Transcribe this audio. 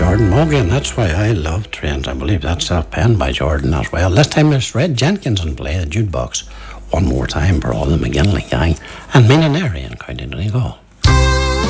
Jordan Morgan. That's why I love trains. I believe that's penned by Jordan as well. This time it's Red Jenkinson play the jukebox one more time for all the McGinley gang and Minanary in County Donegal.